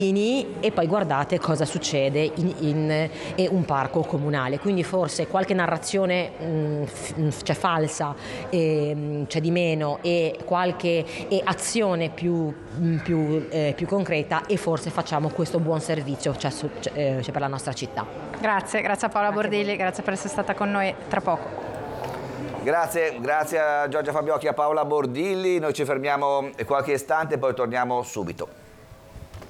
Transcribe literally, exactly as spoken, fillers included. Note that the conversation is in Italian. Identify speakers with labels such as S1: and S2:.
S1: e poi guardate cosa succede in, in, in un parco comunale, quindi forse qualche narrazione mh, c'è falsa, e, c'è di meno, e qualche e azione più, più, eh, più concreta, e forse facciamo questo buon servizio cioè, cioè, cioè per la nostra città.
S2: Grazie, grazie a Paola
S1: Grazie
S2: Bordilli, grazie per essere stata con noi. Tra poco.
S3: Grazie, grazie a Giorgia Fabbiocchi e a Paola Bordilli. Noi ci fermiamo qualche istante e poi torniamo subito.